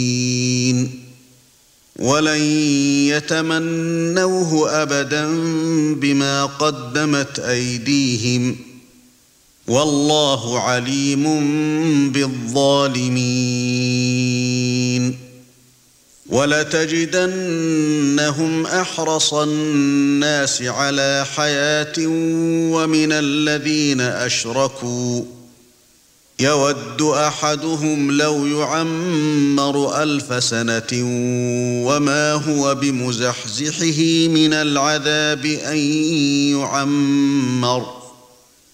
ولن يتمنوه أبدا بما قدمت أيديهم والله عليم بالظالمين ولتجدنهم أحرص الناس على حياة ومن الذين أشركوا يود أحدهم لو يعمر 1000 سنة وما هو بمزحزحه من العذاب أن يعمر